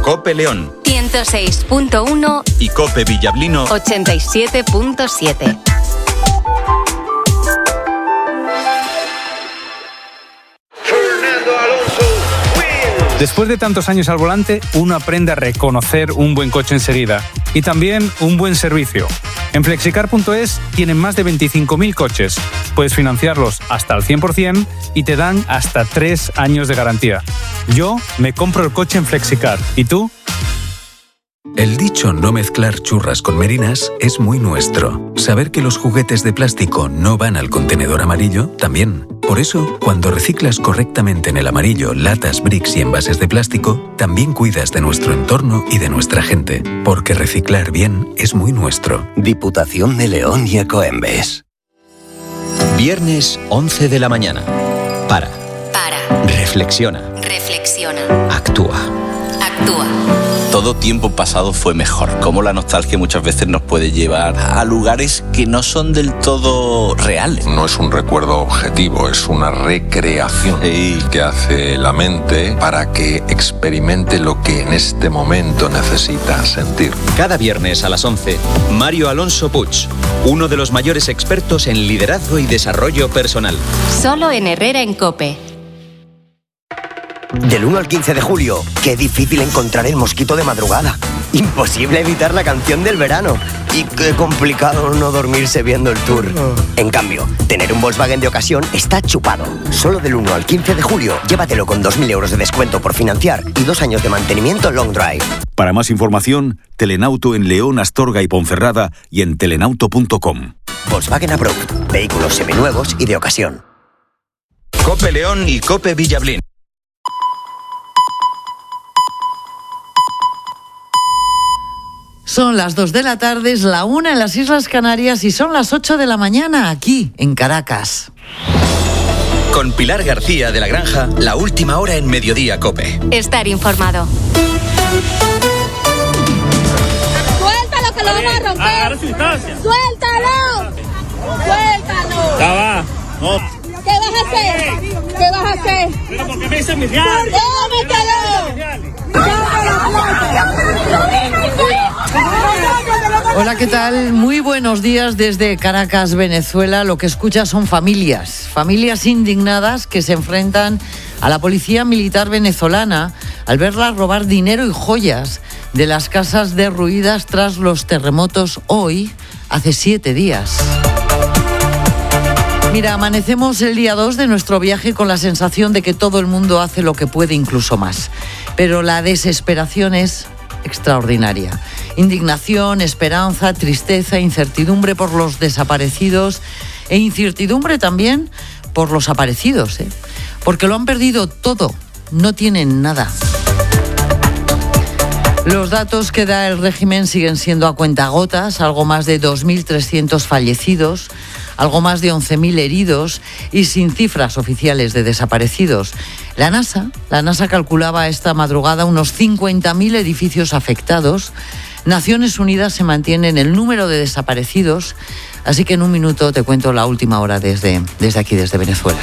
Cope León 106.1 y Cope Villablino 87.7. Después de tantos años al volante, uno aprende a reconocer un buen coche enseguida y también un buen servicio. En Flexicar.es tienen más de 25.000 coches. Puedes financiarlos hasta el 100% y te dan hasta 3 años de garantía. Yo me compro el coche en Flexicar. ¿Y tú? El dicho no mezclar churras con merinas es muy nuestro. Saber que los juguetes de plástico no van al contenedor amarillo, también. Por eso, cuando reciclas correctamente en el amarillo latas, bricks y envases de plástico, también cuidas de nuestro entorno y de nuestra gente. Porque reciclar bien es muy nuestro. Diputación de León y Ecoembes. Viernes 11 de la mañana. Para. Reflexiona. Actúa. Todo tiempo pasado fue mejor. Como la nostalgia muchas veces nos puede llevar a lugares que no son del todo reales. No es un recuerdo objetivo, es una recreación que hace la mente para que experimente lo que en este momento necesita sentir. Cada viernes a las 11, Mario Alonso Puig, uno de los mayores expertos en liderazgo y desarrollo personal. Solo en Herrera en COPE. Del 1 al 15 de julio, qué difícil encontrar el mosquito de madrugada. Imposible evitar la canción del verano. Y qué complicado no dormirse viendo el tour. En cambio, tener un Volkswagen de ocasión está chupado. Solo del 1 al 15 de julio, llévatelo con 2.000 euros de descuento por financiar y 2 años de mantenimiento long drive. Para más información, Telenauto en León, Astorga y Ponferrada y en telenauto.com. Volkswagen Approved. Vehículos seminuevos y de ocasión. Cope León y Cope Villablín. Son las 2 de la tarde, es la 1 en las Islas Canarias y son las 8 de la mañana aquí, en Caracas. Con Pilar García de la Granja, la última hora en Mediodía Cope. Estar informado. ¡Suéltalo que lo vamos a romper! ¡Agarra su distancia! ¡Suéltalo! ¡Suéltalo! Ya va. No. ¿Qué vas a hacer? ¿Qué vas a hacer? ¿Pero por qué me dicen mis reales? ¡Cómetelo! Hola, ¿qué tal? Muy buenos días desde Caracas, Venezuela. Lo que escuchas son familias indignadas que se enfrentan a la policía militar venezolana al verlas robar dinero y joyas de las casas derruidas tras los terremotos hoy, hace 7 días. Mira, amanecemos el día 2 de nuestro viaje con la sensación de que todo el mundo hace lo que puede, incluso más. Pero la desesperación es extraordinaria. Indignación, esperanza, tristeza, incertidumbre por los desaparecidos e incertidumbre también por los aparecidos, porque lo han perdido todo, no tienen nada. Los datos que da el régimen siguen siendo a cuentagotas, algo más de 2.300 fallecidos, algo más de 11.000 heridos y sin cifras oficiales de desaparecidos. La NASA calculaba esta madrugada unos 50.000 edificios afectados. Naciones Unidas se mantiene en el número de desaparecidos, así que en un minuto te cuento la última hora desde aquí, desde Venezuela.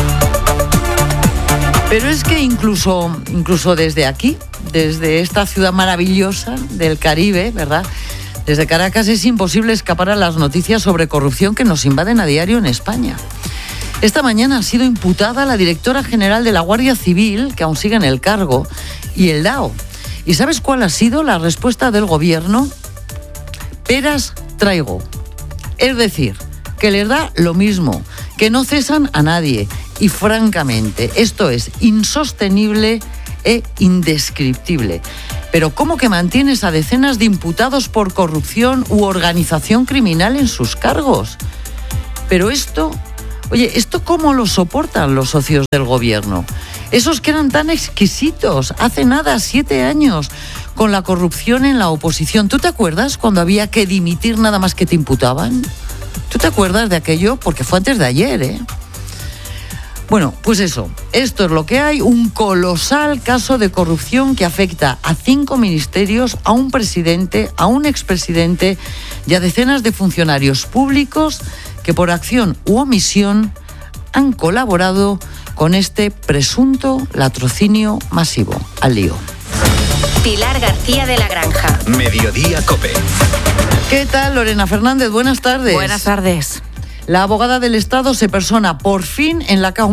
Pero es que incluso desde aquí, desde esta ciudad maravillosa del Caribe, ¿verdad?, desde Caracas es imposible escapar a las noticias sobre corrupción que nos invaden a diario en España. Esta mañana ha sido imputada la directora general de la Guardia Civil, que aún sigue en el cargo, y el DAO. ¿Y sabes cuál ha sido la respuesta del gobierno? Peras traigo. Es decir, que les da lo mismo, que no cesan a nadie. Y francamente, esto es insostenible e indescriptible. Pero ¿cómo que mantienes a decenas de imputados por corrupción u organización criminal en sus cargos? Pero ¿esto cómo lo soportan los socios del gobierno? Esos que eran tan exquisitos hace nada, 7 años, con la corrupción en la oposición. ¿Tú te acuerdas cuando había que dimitir nada más que te imputaban? ¿Tú te acuerdas de aquello? Porque fue antes de ayer, ¿eh? Bueno, pues eso, esto es lo que hay, un colosal caso de corrupción que afecta a 5 ministerios, a un presidente, a un expresidente y a decenas de funcionarios públicos que por acción u omisión han colaborado con este presunto latrocinio masivo. Al lío. Pilar García de la Granja. Mediodía Cope. ¿Qué tal, Lorena Fernández? Buenas tardes. Buenas tardes. La abogada del Estado se persona por fin en la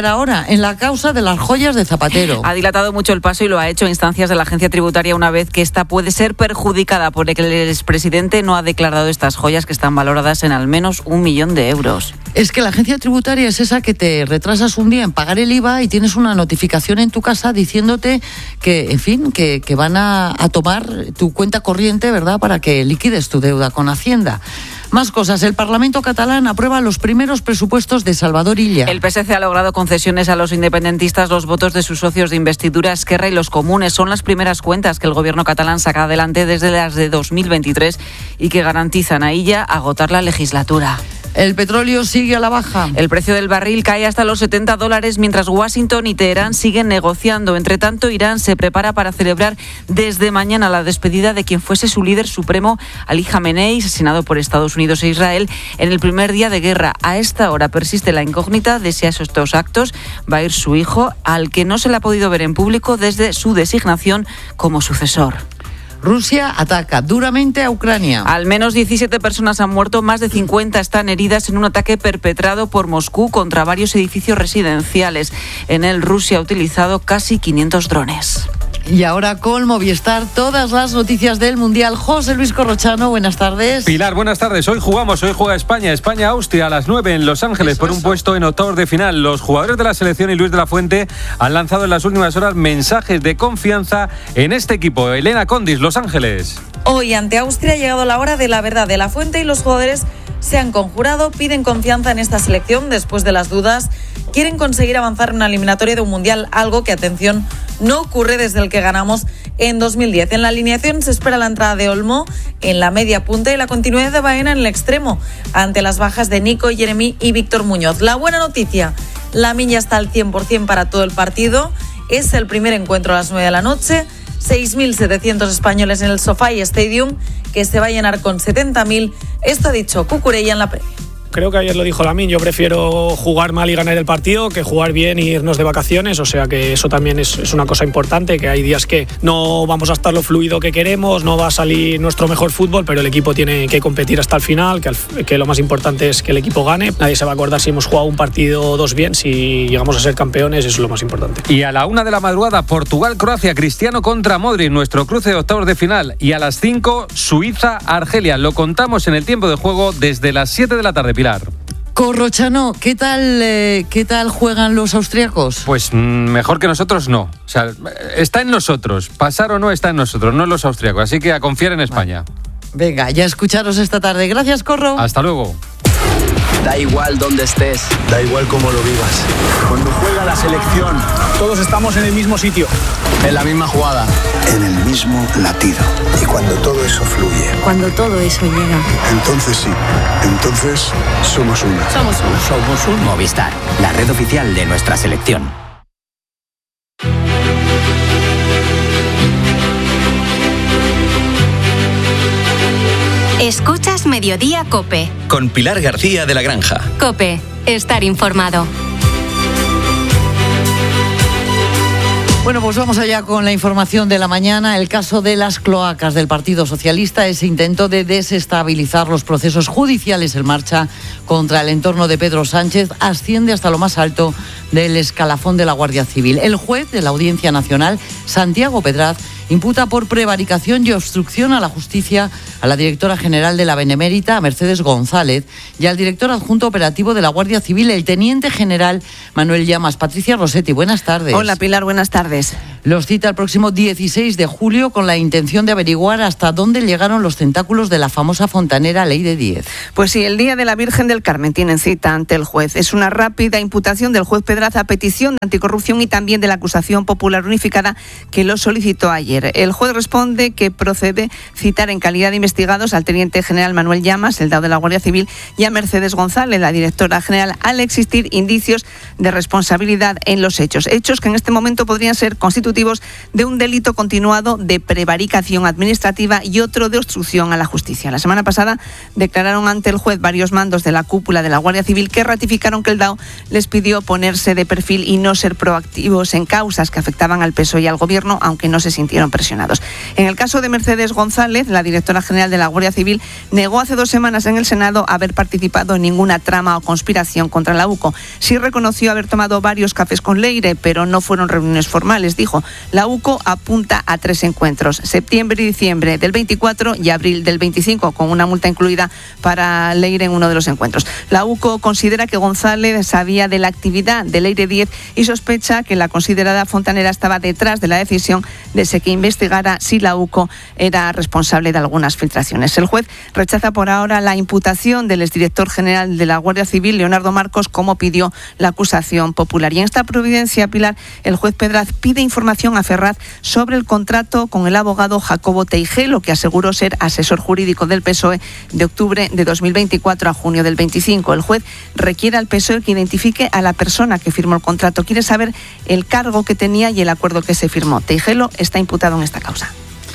causa de las joyas de Zapatero. Ha dilatado mucho el paso y lo ha hecho a instancias de la agencia tributaria una vez que esta puede ser perjudicada por el que el expresidente no ha declarado estas joyas que están valoradas en al menos 1 millón de euros. Es que la agencia tributaria es esa que te retrasas un día en pagar el IVA y tienes una notificación en tu casa diciéndote que, en fin, que van a tomar tu cuenta corriente, ¿verdad?, para que liquides tu deuda con Hacienda. Más cosas. El Parlamento catalán aprueba los primeros presupuestos de Salvador Illa. El PSC ha logrado concesiones a los independentistas. Los votos de sus socios de investidura, Esquerra y los comunes, son las primeras cuentas que el gobierno catalán saca adelante desde las de 2023 y que garantizan a Illa agotar la legislatura. El petróleo sigue a la baja. El precio del barril cae hasta los $70, mientras Washington y Teherán siguen negociando. Entre tanto, Irán se prepara para celebrar desde mañana la despedida de quien fuese su líder supremo, Ali Jamenei, asesinado por Estados Unidos e Israel en el primer día de guerra. A esta hora persiste la incógnita de si a estos actos va a ir su hijo, al que no se le ha podido ver en público desde su designación como sucesor. Rusia ataca duramente a Ucrania. Al menos 17 personas han muerto, más de 50 están heridas en un ataque perpetrado por Moscú contra varios edificios residenciales. En él, Rusia ha utilizado casi 500 drones. Y ahora con Movistar, todas las noticias del Mundial. José Luis Corrochano, buenas tardes. Pilar, buenas tardes. Hoy juega España. España-Austria a las 9 en Los Ángeles por un puesto en octavos de final. Los jugadores de la selección y Luis de la Fuente han lanzado en las últimas horas mensajes de confianza en este equipo. Elena Condis, Los Ángeles. Hoy ante Austria ha llegado la hora de la verdad. De la Fuente y los jugadores se han conjurado, piden confianza en esta selección después de las dudas. Quieren conseguir avanzar en una eliminatoria de un mundial, algo que, atención, no ocurre desde el que ganamos en 2010. En la alineación se espera la entrada de Olmo en la media punta y la continuidad de Baena en el extremo, ante las bajas de Nico, Jeremy y Víctor Muñoz. La buena noticia, Lamine ya está al 100% para todo el partido. Es el primer encuentro a las 9 de la noche. 6.700 españoles en el SoFi Stadium, que se va a llenar con 70.000. Esto ha dicho Cucurella en la previa. Creo que ayer lo dijo Lamine, yo prefiero jugar mal y ganar el partido que jugar bien y irnos de vacaciones, o sea que eso también es una cosa importante, que hay días que no vamos a estar lo fluido que queremos, no va a salir nuestro mejor fútbol, pero el equipo tiene que competir hasta el final, que lo más importante es que el equipo gane. Nadie se va a acordar si hemos jugado un partido o dos bien, si llegamos a ser campeones, eso es lo más importante. Y a la 1 de la madrugada, Portugal-Croacia, Cristiano contra Modric, nuestro cruce de octavos de final. Y a las 5, Suiza-Argelia. Lo contamos en el tiempo de juego desde las 7 de la tarde, Pilar. Corrochano, ¿qué tal juegan los austriacos? Pues mejor que nosotros no. O sea, está en nosotros. Pasar o no está en nosotros, no en los austriacos. Así que a confiar en España. Venga, ya escucharos esta tarde. Gracias, Corro. Hasta luego. Da igual dónde estés, da igual cómo lo vivas. Cuando juega la selección, todos estamos en el mismo sitio, en la misma jugada, en el mismo latido. Y cuando todo eso fluye, cuando todo eso llega, entonces sí, entonces somos uno. Somos un Movistar, la red oficial de nuestra selección. Escuchas Mediodía Cope. Con Pilar García de la Granja. Cope, estar informado. Bueno, pues vamos allá con la información de la mañana. El caso de las cloacas del Partido Socialista, ese intento de desestabilizar los procesos judiciales en marcha contra el entorno de Pedro Sánchez, asciende hasta lo más alto del escalafón de la Guardia Civil. El juez de la Audiencia Nacional, Santiago Pedraz, imputa por prevaricación y obstrucción a la justicia a la directora general de la Benemérita, Mercedes González, y al director adjunto operativo de la Guardia Civil, el teniente general Manuel Llamas. Patricia Rossetti, buenas tardes. Hola, Pilar, buenas tardes. Los cita el próximo 16 de julio con la intención de averiguar hasta dónde llegaron los tentáculos de la famosa fontanera Ley de 10. Pues sí, el Día de la Virgen del Carmen tienen cita ante el juez. Es una rápida imputación del juez Pedraz a petición de anticorrupción y también de la acusación popular unificada que lo solicitó ayer. El juez responde que procede citar en calidad de investigados al teniente general Manuel Llamas, el DAO de la Guardia Civil, y a Mercedes González, la directora general, al existir indicios de responsabilidad en los hechos. Hechos que en este momento podrían ser constitutivos de un delito continuado de prevaricación administrativa y otro de obstrucción a la justicia. La semana pasada declararon ante el juez varios mandos de la cúpula de la Guardia Civil que ratificaron que el DAO les pidió ponerse de perfil y no ser proactivos en causas que afectaban al PSOE y al Gobierno, aunque no se sintieron presionados. En el caso de Mercedes González, la directora general de la Guardia Civil negó hace 2 semanas en el Senado haber participado en ninguna trama o conspiración contra la UCO. Sí reconoció haber tomado varios cafés con Leire, pero no fueron reuniones formales, dijo. La UCO apunta a 3 encuentros, septiembre y diciembre del 24 y abril del 25, con una multa incluida para Leire en uno de los encuentros. La UCO considera que González sabía de la actividad de Leire Díez y sospecha que la considerada fontanera estaba detrás de la decisión de que investigara si la UCO era responsable de algunas filtraciones. El juez rechaza por ahora la imputación del exdirector general de la Guardia Civil, Leonardo Marcos, como pidió la acusación popular. Y en esta providencia, Pilar, el juez Pedraz pide información a Ferraz sobre el contrato con el abogado Jacobo Teijelo, que aseguró ser asesor jurídico del PSOE de octubre de 2024 a junio del 25. El juez requiere al PSOE que identifique a la persona que firmó el contrato. Quiere saber el cargo que tenía y el acuerdo que se firmó. Teijelo está imputado en esta causa.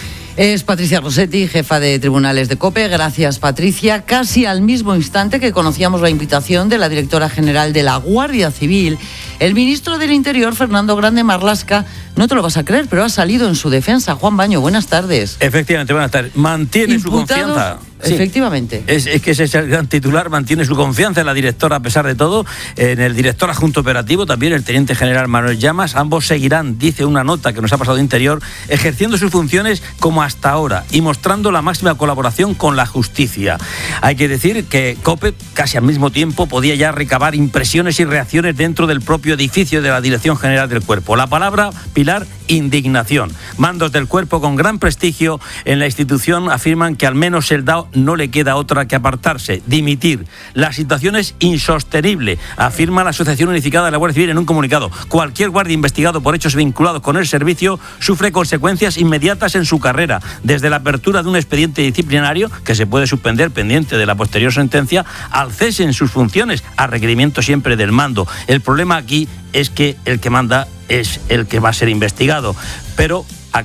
Es Patricia Rossetti, jefa de tribunales de COPE. Gracias, Patricia. Casi al mismo instante que conocíamos la invitación de la directora general de la Guardia Civil, el ministro del Interior, Fernando Grande Marlaska, no te lo vas a creer, pero ha salido en su defensa. Juan Baño, buenas tardes. Efectivamente, buenas tardes. Mantiene su confianza. Sí. Efectivamente. Es que ese es el gran titular, mantiene su confianza en la directora a pesar de todo, en el director adjunto operativo, también el teniente general Manuel Llamas. Ambos seguirán, dice una nota que nos ha pasado de Interior, ejerciendo sus funciones como hasta ahora y mostrando la máxima colaboración con la justicia. Hay que decir que COPE, casi al mismo tiempo, podía ya recabar impresiones y reacciones dentro del propio edificio de la Dirección General del Cuerpo. La palabra, Pilar, indignación. Mandos del Cuerpo con gran prestigio en la institución afirman que al menos el DAO no le queda otra que apartarse, dimitir. La situación es insostenible, afirma la Asociación Unificada de la Guardia Civil en un comunicado. Cualquier guardia investigado por hechos vinculados con el servicio sufre consecuencias inmediatas en su carrera, desde la apertura de un expediente disciplinario, que se puede suspender pendiente de la posterior sentencia, al cese en sus funciones, a requerimiento siempre del mando. El problema aquí es que el que manda es el que va a ser investigado, pero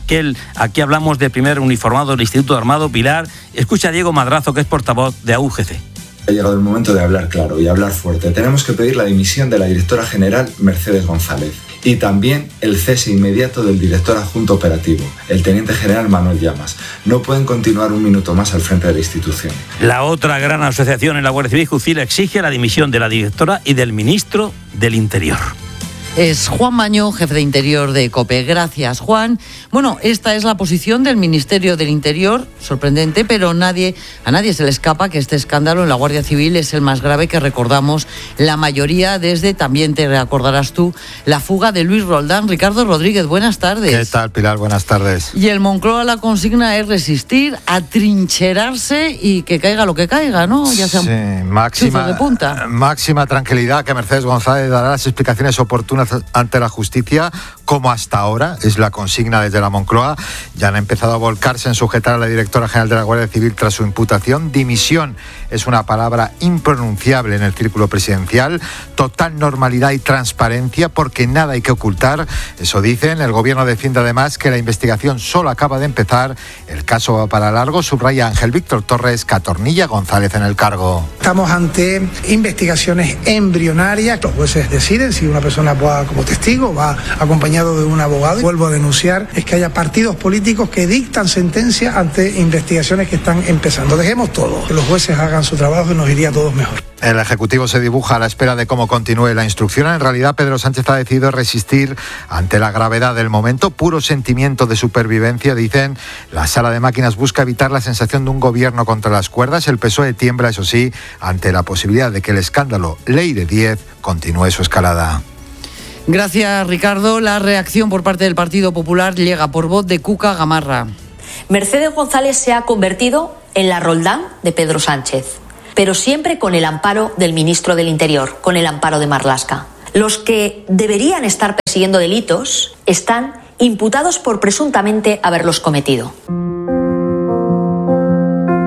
aquí hablamos del primer uniformado del Instituto Armado. Pilar, escucha a Diego Madrazo, que es portavoz de AUGC. Ha llegado el momento de hablar claro y hablar fuerte. Tenemos que pedir la dimisión de la directora general Mercedes González y también el cese inmediato del director adjunto operativo, el teniente general Manuel Llamas. No pueden continuar un minuto más al frente de la institución. La otra gran asociación en la Guardia Civil, Jucil, exige la dimisión de la directora y del ministro del Interior. Es Juan Maño, jefe de Interior de COPE. Gracias, Juan. Bueno, esta es la posición del Ministerio del Interior, sorprendente, pero a nadie se le escapa que este escándalo en la Guardia Civil es el más grave que recordamos la mayoría desde, también te recordarás tú, la fuga de Luis Roldán. Ricardo Rodríguez, buenas tardes. ¿Qué tal, Pilar? Buenas tardes. Y el Moncloa, la consigna es resistir, atrincherarse y que caiga lo que caiga, ¿no? Ya sean chuzos de punta. Máxima tranquilidad, que Mercedes González dará las explicaciones oportunas ante la justicia, como hasta ahora, es la consigna desde la Moncloa. Ya han empezado a volcarse en sujetar a la directora general de la Guardia Civil tras su imputación. Dimisión es una palabra impronunciable en el círculo presidencial. Total normalidad y transparencia, porque nada hay que ocultar. Eso dicen. El gobierno defiende además que la investigación solo acaba de empezar. El caso va para largo, subraya Ángel Víctor Torres, que atornilla González en el cargo. Estamos ante investigaciones embrionarias. Los jueces deciden si una persona va como testigo, va acompañado de un abogado. Vuelvo a denunciar es que haya partidos políticos que dictan sentencia ante investigaciones que están empezando. Dejemos todo, que los jueces hagan su trabajo y nos iría a todos mejor. El Ejecutivo se dibuja a la espera de cómo continúe la instrucción. En realidad, Pedro Sánchez ha decidido resistir ante la gravedad del momento. Puro sentimiento de supervivencia, dicen. La Sala de Máquinas busca evitar la sensación de un gobierno contra las cuerdas. El PSOE tiembla, eso sí, ante la posibilidad de que el escándalo Leire Díez continúe su escalada. Gracias, Ricardo. La reacción por parte del Partido Popular llega por voz de Cuca Gamarra. Mercedes González se ha convertido en la Roldán de Pedro Sánchez, pero siempre con el amparo del ministro del Interior, con el amparo de Marlaska. Los que deberían estar persiguiendo delitos están imputados por presuntamente haberlos cometido.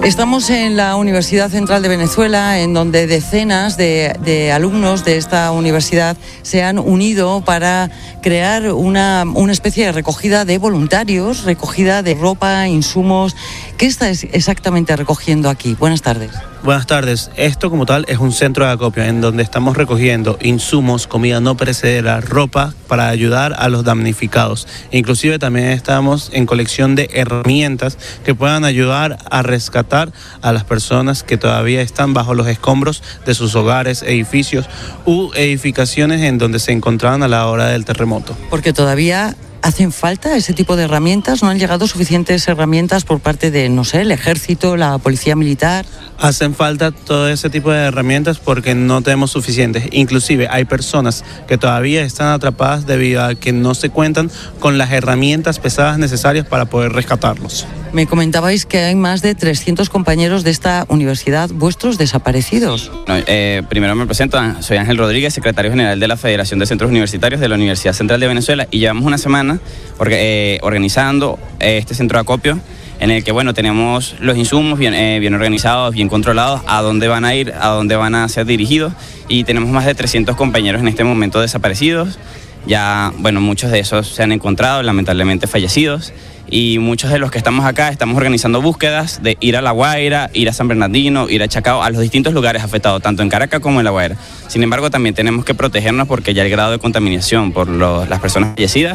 Estamos en la Universidad Central de Venezuela, en donde decenas de alumnos de esta universidad se han unido para crear una especie de recogida de voluntarios, recogida de ropa, insumos. ¿Qué está exactamente recogiendo aquí? Buenas tardes. Buenas tardes. Esto como tal es un centro de acopio en donde estamos recogiendo insumos, comida no perecedera, ropa para ayudar a los damnificados. Inclusive también estamos en colección de herramientas que puedan ayudar a rescatar a las personas que todavía están bajo los escombros de sus hogares, edificios u edificaciones en donde se encontraban a la hora del terremoto. Porque todavía ¿hacen falta ese tipo de herramientas? ¿No han llegado suficientes herramientas por parte de, no sé, el ejército, la policía militar? Hacen falta todo ese tipo de herramientas porque no tenemos suficientes. Inclusive hay personas que todavía están atrapadas debido a que no se cuentan con las herramientas pesadas necesarias para poder rescatarlos. Me comentabais que hay más de 300 compañeros de esta universidad vuestros desaparecidos. Primero me presento, soy Ángel Rodríguez, secretario general de la Federación de Centros Universitarios de la Universidad Central de Venezuela, y llevamos una semana organizando este centro de acopio en el que, bueno, tenemos los insumos bien organizados, bien controlados, a dónde van a ir, a dónde van a ser dirigidos, y tenemos más de 300 compañeros en este momento desaparecidos. Ya, bueno, muchos de esos se han encontrado, lamentablemente fallecidos, y muchos de los que estamos acá estamos organizando búsquedas de ir a La Guaira, ir a San Bernardino, ir a Chacao, a los distintos lugares afectados, tanto en Caracas como en La Guaira. Sin embargo, también tenemos que protegernos porque ya el grado de contaminación por las personas fallecidas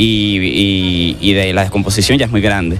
y de la descomposición ya es muy grande.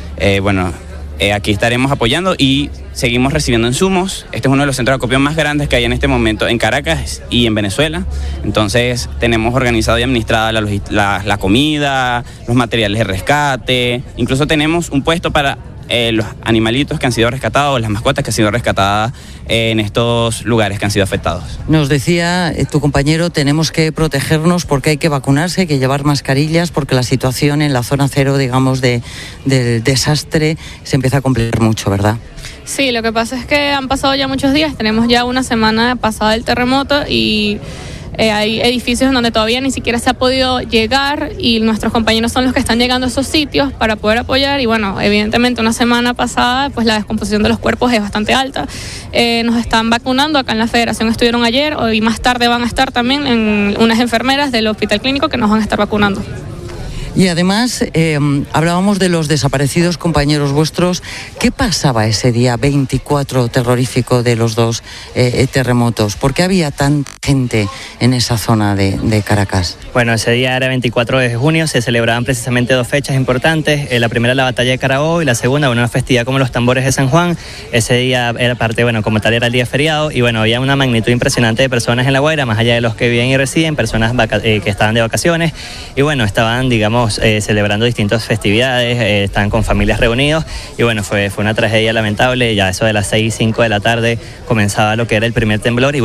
Aquí estaremos apoyando y seguimos recibiendo insumos. Este es uno de los centros de acopio más grandes que hay en este momento en Caracas y en Venezuela. Entonces tenemos organizado y administrada la comida, los materiales de rescate. Incluso tenemos un puesto para los animalitos que han sido rescatados, las mascotas que han sido rescatadas en estos lugares que han sido afectados. Nos decía tu compañero, tenemos que protegernos porque hay que vacunarse, hay que llevar mascarillas, porque la situación en la zona cero, digamos, del desastre se empieza a complicar mucho, ¿verdad? Sí, lo que pasa es que han pasado ya muchos días, tenemos ya una semana pasada el terremoto y hay edificios donde todavía ni siquiera se ha podido llegar y nuestros compañeros son los que están llegando a esos sitios para poder apoyar y bueno, evidentemente una semana pasada pues la descomposición de los cuerpos es bastante alta. Nos están vacunando, acá en la Federación estuvieron ayer, hoy más tarde van a estar también en unas enfermeras del Hospital Clínico que nos van a estar vacunando. Y además, hablábamos de los desaparecidos compañeros vuestros. ¿Qué pasaba ese día 24 terrorífico de los dos terremotos? ¿Por qué había tanta gente en esa zona de Caracas? Bueno, ese día era 24 de junio, se celebraban precisamente dos fechas importantes. La primera, la batalla de Carabobo, y la segunda, una festividad como los tambores de San Juan. Ese día era parte, como tal era el día feriado, y había una magnitud impresionante de personas en La Guaira, más allá de los que viven y residen, personas que estaban de vacaciones, y estaban, celebrando distintas festividades, estaban con familias reunidos, y fue una tragedia lamentable. Ya eso de las 6:05 de la tarde comenzaba lo que era el primer temblor, y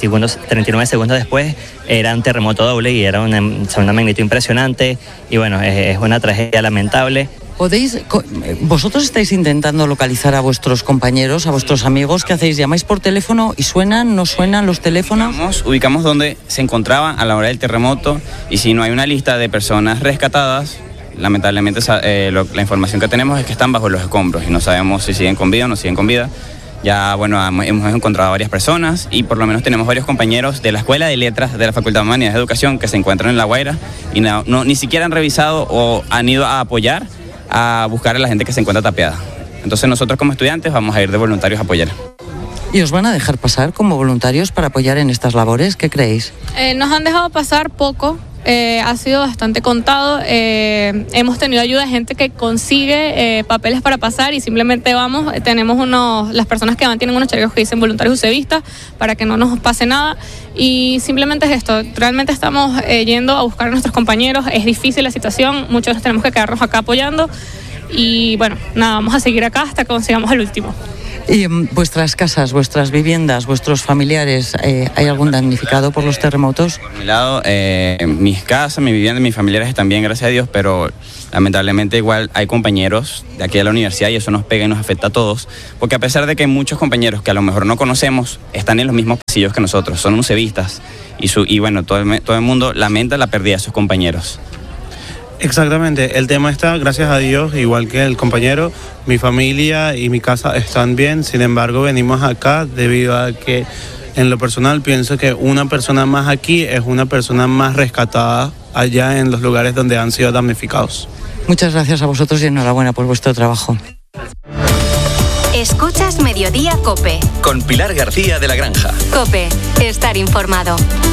39 segundos después era un terremoto doble, y era una magnitud impresionante, y es una tragedia lamentable. ¿Vosotros estáis intentando localizar a vuestros compañeros, a vuestros amigos? ¿Qué hacéis? ¿Llamáis por teléfono y suenan, no suenan los teléfonos? Ubicamos donde se encontraban a la hora del terremoto, y si no hay una lista de personas rescatadas, lamentablemente la información que tenemos es que están bajo los escombros y no sabemos si siguen con vida o no siguen con vida. Ya, hemos encontrado a varias personas y por lo menos tenemos varios compañeros de la Escuela de Letras de la Facultad de Humanidades de Educación que se encuentran en La Guaira y ni siquiera han revisado o han ido a apoyar, a buscar a la gente que se encuentra tapiada. Entonces nosotros como estudiantes vamos a ir de voluntarios a apoyar. ¿Y os van a dejar pasar como voluntarios para apoyar en estas labores? ¿Qué creéis? Nos han dejado pasar poco. Ha sido bastante contado. Hemos tenido ayuda de gente que consigue papeles para pasar y simplemente vamos. Tenemos las personas que van tienen unos chalecos que dicen voluntarios usevistas para que no nos pase nada y simplemente es esto. Realmente estamos yendo a buscar a nuestros compañeros. Es difícil la situación, muchos tenemos que quedarnos acá apoyando y vamos a seguir acá hasta que consigamos el último. ¿Y vuestras casas, vuestras viviendas, vuestros familiares, hay algún damnificado por los terremotos? Por mi lado, mis casas, mi vivienda, mis familiares están bien, gracias a Dios, pero lamentablemente igual hay compañeros de aquí de la universidad y eso nos pega y nos afecta a todos, porque a pesar de que hay muchos compañeros que a lo mejor no conocemos, están en los mismos pasillos que nosotros, son usevistas y todo el mundo lamenta la pérdida de sus compañeros. Exactamente, el tema está, gracias a Dios, igual que el compañero, mi familia y mi casa están bien, sin embargo venimos acá debido a que en lo personal pienso que una persona más aquí es una persona más rescatada allá en los lugares donde han sido damnificados. Muchas gracias a vosotros y enhorabuena por vuestro trabajo. Escuchas Mediodía COPE. Con Pilar García de la Granja. COPE, estar informado.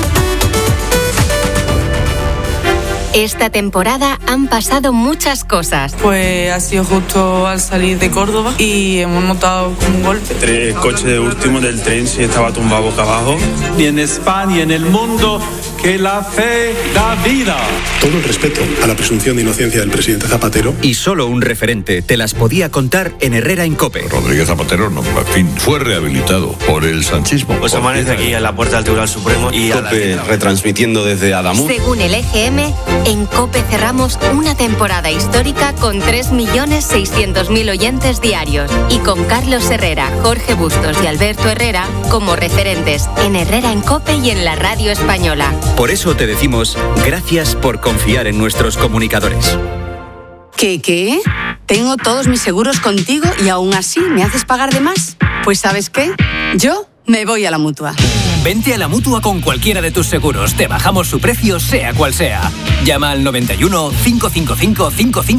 Esta temporada han pasado muchas cosas. Pues ha sido justo al salir de Córdoba y hemos notado como un golpe. El coche de último del tren sí estaba tumbado boca abajo. Y en España y en el mundo, que la fe da vida. Todo el respeto a la presunción de inocencia del presidente Zapatero. Y solo un referente te las podía contar en Herrera en COPE. Rodríguez Zapatero, no, en fin, fue rehabilitado por el sanchismo. Pues amanece aquí en la puerta del Tribunal Supremo y COPE retransmitiendo desde Adamuz. Según el EGM, en COPE cerramos una temporada histórica con 3.600.000 oyentes diarios y con Carlos Herrera, Jorge Bustos y Alberto Herrera como referentes en Herrera en COPE y en la radio española. Por eso te decimos gracias por confiar en nuestros comunicadores. ¿Qué? Tengo todos mis seguros contigo y aún así me haces pagar de más. Pues ¿sabes qué? Yo me voy a la Mutua. Vente a la Mutua con cualquiera de tus seguros. Te bajamos su precio, sea cual sea. Llama al 91 555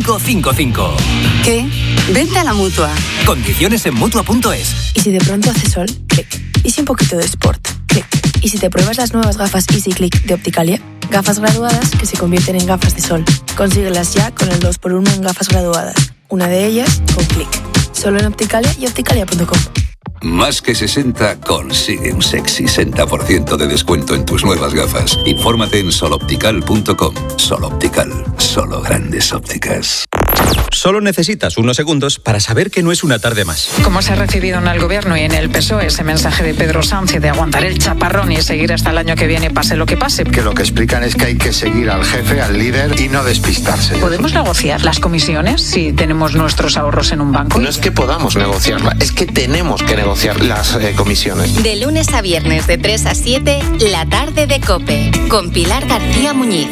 5555. ¿Qué? Vente a la Mutua. Condiciones en Mutua.es. ¿Y si de pronto hace sol? Clic. ¿Y si un poquito de sport? Clic. ¿Y si te pruebas las nuevas gafas Easy Click de Opticalia? Gafas graduadas que se convierten en gafas de sol. Consíguelas ya con el 2x1 en gafas graduadas. Una de ellas con Clic. Solo en Opticalia y opticalia.com. Más que 60 consigue un sexy 60% de descuento en tus nuevas gafas. Infórmate en soloptical.com. Soloptical, solo grandes ópticas. Solo necesitas unos segundos para saber que no es una tarde más. ¿Cómo se ha recibido en el gobierno y en el PSOE ese mensaje de Pedro Sánchez de aguantar el chaparrón y seguir hasta el año que viene, pase lo que pase? Que lo que explican es que hay que seguir al jefe, al líder y no despistarse. ¿Podemos negociar las comisiones si tenemos nuestros ahorros en un banco? No es que podamos negociarla, es que tenemos que negociar las comisiones. De lunes a viernes de 3 a 7, la tarde de COPE, con Pilar García Muñiz.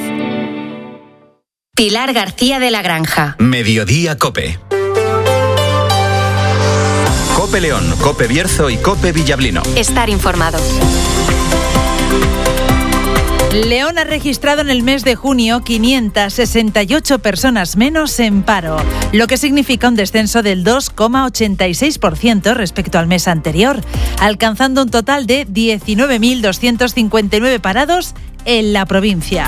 Pilar García de la Granja. Mediodía COPE. COPE León, COPE Bierzo y COPE Villablino. Estar informado. León ha registrado en el mes de junio 568 personas menos en paro, lo que significa un descenso del 2,86% respecto al mes anterior, alcanzando un total de 19.259 parados en la provincia.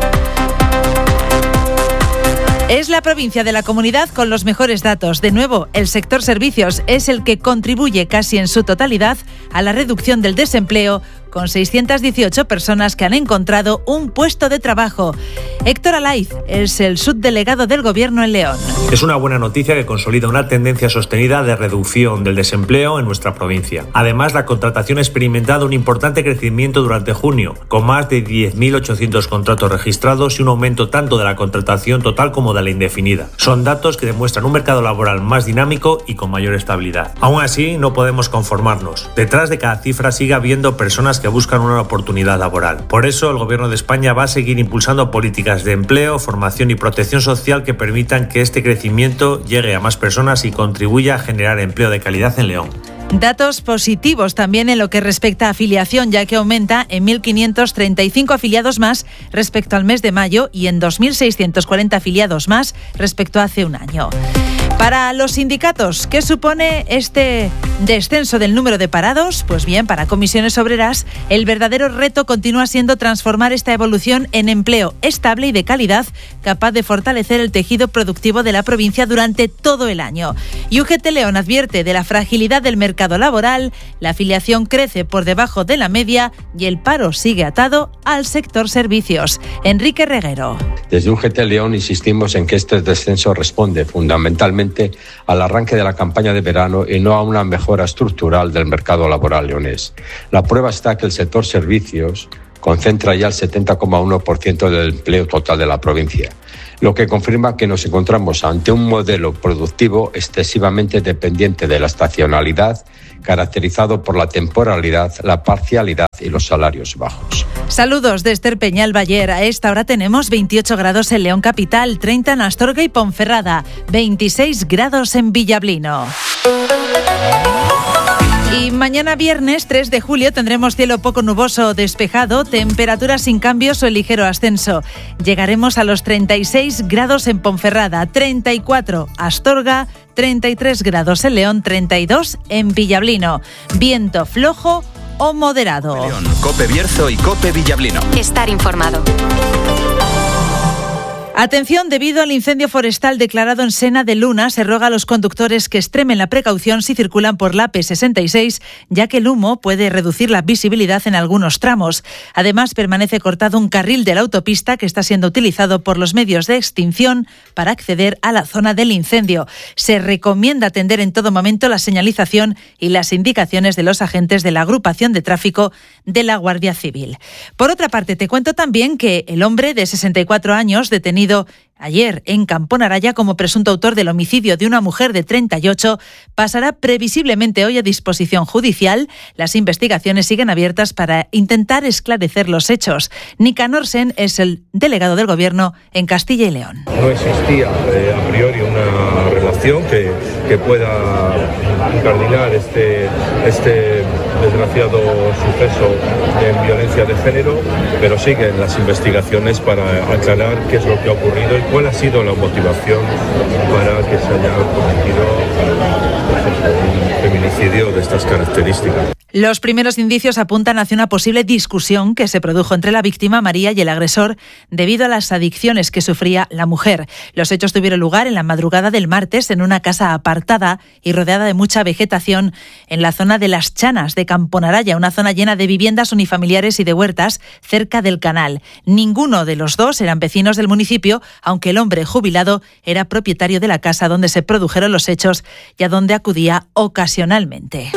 Es la provincia de la comunidad con los mejores datos. De nuevo, el sector servicios es el que contribuye casi en su totalidad a la reducción del desempleo, con 618 personas que han encontrado un puesto de trabajo. Héctor Alaiz es el subdelegado del Gobierno en León. Es una buena noticia que consolida una tendencia sostenida de reducción del desempleo en nuestra provincia. Además, la contratación ha experimentado un importante crecimiento durante junio, con más de 10.800 contratos registrados y un aumento tanto de la contratación total como de la indefinida. Son datos que demuestran un mercado laboral más dinámico y con mayor estabilidad. Aún así, no podemos conformarnos. Detrás de cada cifra sigue habiendo personas que buscan una oportunidad laboral. Por eso, el Gobierno de España va a seguir impulsando políticas de empleo, formación y protección social que permitan que este crecimiento llegue a más personas y contribuya a generar empleo de calidad en León. Datos positivos también en lo que respecta a afiliación, ya que aumenta en 1.535 afiliados más respecto al mes de mayo y en 2.640 afiliados más respecto a hace un año. Para los sindicatos, ¿qué supone este descenso del número de parados? Pues bien, para Comisiones Obreras, el verdadero reto continúa siendo transformar esta evolución en empleo estable y de calidad, capaz de fortalecer el tejido productivo de la provincia durante todo el año. Y UGT León advierte de la fragilidad del mercado laboral, la afiliación crece por debajo de la media y el paro sigue atado al sector servicios. Enrique Reguero. Desde UGT León insistimos en que este descenso responde fundamentalmente al arranque de la campaña de verano y no a una mejora estructural del mercado laboral leonés. La prueba está que el sector servicios concentra ya el 70,1% del empleo total de la provincia, lo que confirma que nos encontramos ante un modelo productivo excesivamente dependiente de la estacionalidad, caracterizado por la temporalidad, la parcialidad y los salarios bajos. Saludos de Esther Peñal Bayer. A esta hora tenemos 28 grados en León Capital, 30 en Astorga y Ponferrada, 26 grados en Villablino. Y mañana viernes 3 de julio tendremos cielo poco nuboso o despejado, temperaturas sin cambios o ligero ascenso. Llegaremos a los 36 grados en Ponferrada, 34 Astorga, 33 grados en León, 32 en Villablino. Viento flojo o moderado. León, Cope Bierzo y Cope Villablino. Estar informado. Atención, debido al incendio forestal declarado en Sena de Luna, se ruega a los conductores que extremen la precaución si circulan por la P66, ya que el humo puede reducir la visibilidad en algunos tramos. Además, permanece cortado un carril de la autopista que está siendo utilizado por los medios de extinción para acceder a la zona del incendio. Se recomienda atender en todo momento la señalización y las indicaciones de los agentes de la agrupación de tráfico de la Guardia Civil. Por otra parte, te cuento también que el hombre de 64 años detenido ayer en Camponaraya como presunto autor del homicidio de una mujer de 38 pasará previsiblemente hoy a disposición judicial. Las investigaciones siguen abiertas para intentar esclarecer los hechos. Nicanor Sen es el delegado del Gobierno en Castilla y León. No existía a priori una relación que pueda incardinar este desgraciado suceso de violencia de género, pero siguen las investigaciones para aclarar qué es lo que ha ocurrido y cuál ha sido la motivación para que se haya cometido un feminicidio de estas características. Los primeros indicios apuntan hacia una posible discusión que se produjo entre la víctima, María, y el agresor debido a las adicciones que sufría la mujer. Los hechos tuvieron lugar en la madrugada del martes en una casa apartada y rodeada de mucha vegetación en la zona de Las Chanas de Camponaraya, una zona llena de viviendas unifamiliares y de huertas cerca del canal. Ninguno de los dos eran vecinos del municipio, aunque el hombre jubilado era propietario de la casa donde se produjeron los hechos y a donde acudía ocasionalmente.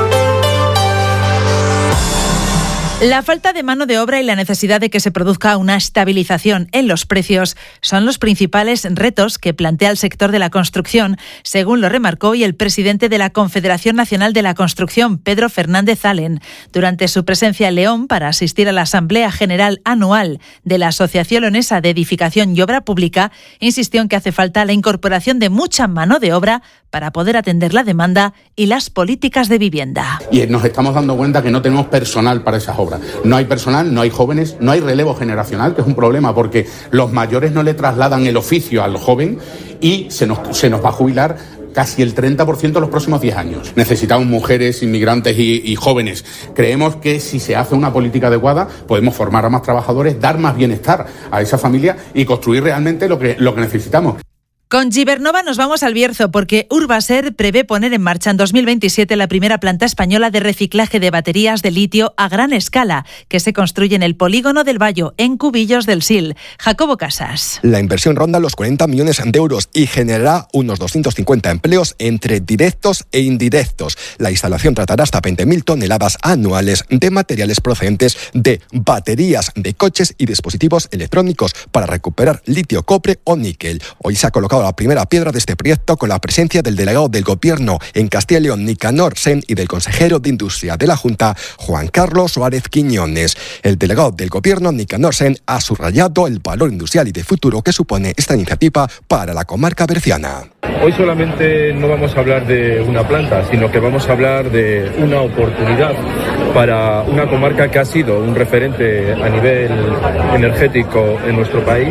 La falta de mano de obra y la necesidad de que se produzca una estabilización en los precios son los principales retos que plantea el sector de la construcción, según lo remarcó hoy el presidente de la Confederación Nacional de la Construcción, Pedro Fernández Allen, durante su presencia en León para asistir a la Asamblea General Anual de la Asociación Leonesa de Edificación y Obra Pública. Insistió en que hace falta la incorporación de mucha mano de obra para poder atender la demanda y las políticas de vivienda. Y nos estamos dando cuenta que no tenemos personal para esas obras. No hay personal, no hay jóvenes, no hay relevo generacional, que es un problema porque los mayores no le trasladan el oficio al joven y se nos va a jubilar casi el 30% en los próximos 10 años. Necesitamos mujeres, inmigrantes y jóvenes. Creemos que si se hace una política adecuada podemos formar a más trabajadores, dar más bienestar a esa familia y construir realmente lo que necesitamos. Con Gibernova nos vamos al Bierzo porque Urbaser prevé poner en marcha en 2027 la primera planta española de reciclaje de baterías de litio a gran escala que se construye en el polígono del Bayo, en Cubillos del Sil. Jacobo Casas. La inversión ronda los 40 millones de euros y generará unos 250 empleos entre directos e indirectos. La instalación tratará hasta 20.000 toneladas anuales de materiales procedentes de baterías de coches y dispositivos electrónicos para recuperar litio, cobre o níquel. Hoy se ha colocado la primera piedra de este proyecto con la presencia del delegado del Gobierno en Castilla y León, Nicanor Sen, y del consejero de Industria de la Junta, Juan Carlos Suárez Quiñones. El delegado del Gobierno, Nicanor Sen, ha subrayado el valor industrial y de futuro que supone esta iniciativa para la comarca berciana. Hoy solamente no vamos a hablar de una planta, sino que vamos a hablar de una oportunidad para una comarca que ha sido un referente a nivel energético en nuestro país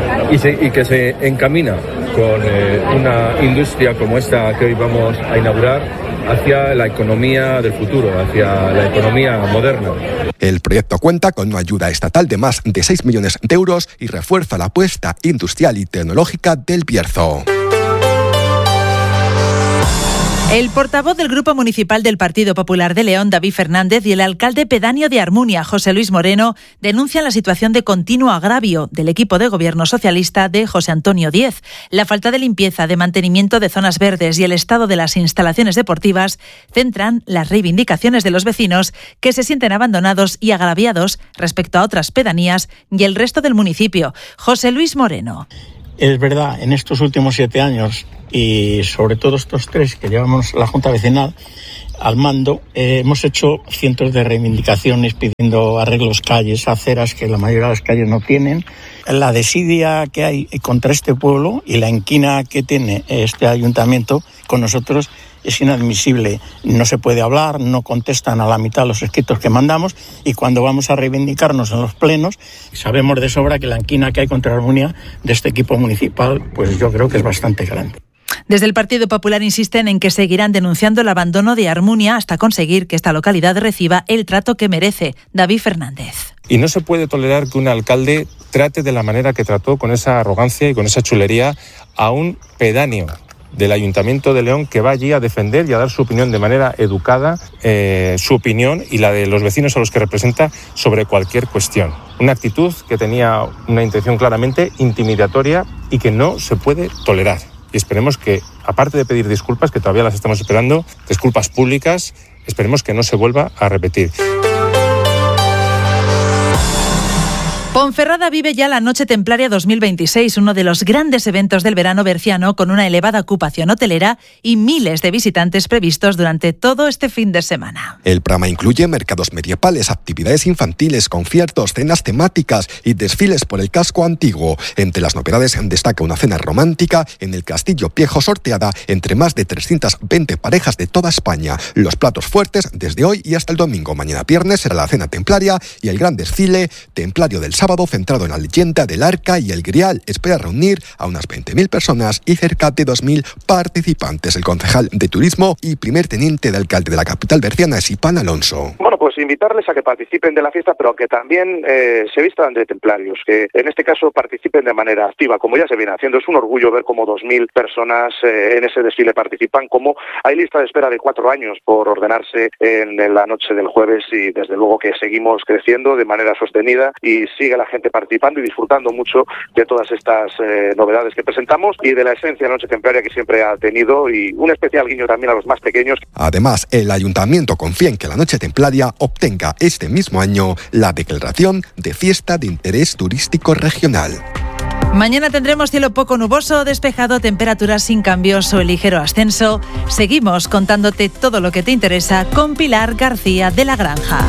y que se encamina con una industria como esta que hoy vamos a inaugurar hacia la economía del futuro, hacia la economía moderna. El proyecto cuenta con una ayuda estatal de más de 6 millones de euros y refuerza la apuesta industrial y tecnológica del Bierzo. El portavoz del Grupo Municipal del Partido Popular de León, David Fernández, y el alcalde pedáneo de Armunia, José Luis Moreno, denuncian la situación de continuo agravio del equipo de gobierno socialista de José Antonio Díez. La falta de limpieza, de mantenimiento de zonas verdes y el estado de las instalaciones deportivas centran las reivindicaciones de los vecinos que se sienten abandonados y agraviados respecto a otras pedanías y el resto del municipio. José Luis Moreno. Es verdad, en estos últimos 7 años y sobre todo estos 3 que llevamos la Junta Vecinal al mando, hemos hecho cientos de reivindicaciones pidiendo arreglos, calles, aceras que la mayoría de las calles no tienen. La desidia que hay contra este pueblo y la inquina que tiene este ayuntamiento con nosotros es inadmisible. No se puede hablar, no contestan a la mitad los escritos que mandamos y cuando vamos a reivindicarnos en los plenos sabemos de sobra que la inquina que hay contra Armunia de este equipo municipal, pues yo creo que es bastante grande. Desde el Partido Popular insisten en que seguirán denunciando el abandono de Armunia hasta conseguir que esta localidad reciba el trato que merece. David Fernández. Y no se puede tolerar que un alcalde trate de la manera que trató, con esa arrogancia y con esa chulería, a un pedáneo del Ayuntamiento de León que va allí a defender y a dar su opinión de manera educada, su opinión y la de los vecinos a los que representa sobre cualquier cuestión. Una actitud que tenía una intención claramente intimidatoria y que no se puede tolerar. Y esperemos que, aparte de pedir disculpas, que todavía las estamos esperando, disculpas públicas, esperemos que no se vuelva a repetir. Ponferrada vive ya la Noche Templaria 2026, uno de los grandes eventos del verano berciano con una elevada ocupación hotelera y miles de visitantes previstos durante todo este fin de semana. El programa incluye mercados medievales, actividades infantiles, conciertos, cenas temáticas y desfiles por el casco antiguo. Entre las novedades destaca una cena romántica en el Castillo Viejo sorteada entre más de 320 parejas de toda España. Los platos fuertes desde hoy y hasta el domingo. Mañana viernes será la cena templaria y el gran desfile templario del sábado centrado en la leyenda del Arca y el Grial. Espera reunir a unas 20.000 personas y cerca de 2.000 participantes. El concejal de Turismo y primer teniente de alcalde de la capital berciana es Iván Alonso. Bueno, pues invitarles a que participen de la fiesta, pero que también se vistan de templarios, que en este caso participen de manera activa, como ya se viene haciendo. Es un orgullo ver cómo 2.000 personas en ese desfile participan, como hay lista de espera de 4 años por ordenarse en la noche del jueves y desde luego que seguimos creciendo de manera sostenida y sigue la gente participando y disfrutando mucho de todas estas novedades que presentamos y de la esencia de la Noche Templaria que siempre ha tenido, y un especial guiño también a los más pequeños. Además, el Ayuntamiento confía en que la Noche Templaria obtenga este mismo año la declaración de Fiesta de Interés Turístico Regional. Mañana tendremos cielo poco nuboso, despejado, temperaturas sin cambios o ligero ascenso. Seguimos contándote todo lo que te interesa con Pilar García de la Granja.